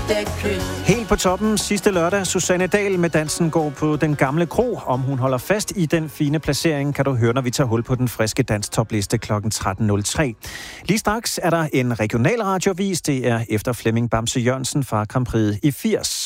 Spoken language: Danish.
Helt på toppen sidste lørdag, Susanne Dahl med Dansen går på den gamle kro. Om hun holder fast i den fine placering, kan du høre, når vi tager hul på den friske danstopliste kl. 13.03. Lige straks er der en regional radiovis. Det er efter Flemming Bamse Jørgensen fra Grand Prix i 80.